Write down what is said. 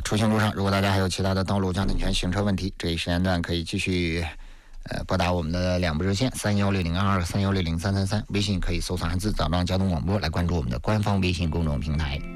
出行路上，如果大家还有其他的道路交通权行车问题，这一时间段可以继续拨打我们的两部热线316022、3160-333，微信可以搜索汉字早上交通广播来关注我们的官方微信公众平台。